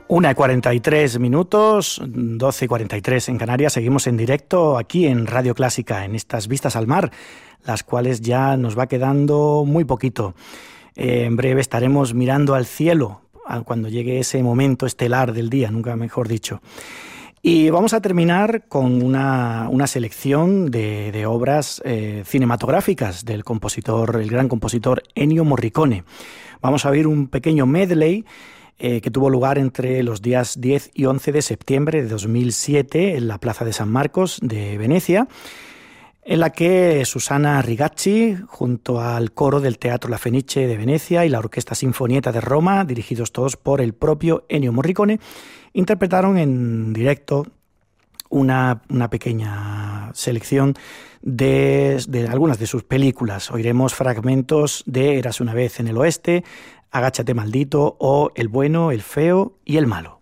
1:43, 12:43 en Canarias. Seguimos en directo aquí en Radio Clásica, en estas vistas al mar, las cuales ya nos va quedando muy poquito. En breve estaremos mirando al cielo cuando llegue ese momento estelar del día, nunca mejor dicho. Y vamos a terminar con una selección de obras cinematográficas del compositor, el gran compositor Ennio Morricone. Vamos a oír un pequeño medley que tuvo lugar entre los días 10 y 11 de septiembre de 2007 en la Plaza de San Marcos de Venecia, en la que Susanna Rigacci, junto al coro del Teatro La Fenice de Venecia y la Orquesta Sinfonietta de Roma, dirigidos todos por el propio Ennio Morricone, interpretaron en directo una pequeña selección de algunas de sus películas. Oiremos fragmentos de Érase una vez en el oeste, Agáchate maldito o El bueno, el feo y el malo.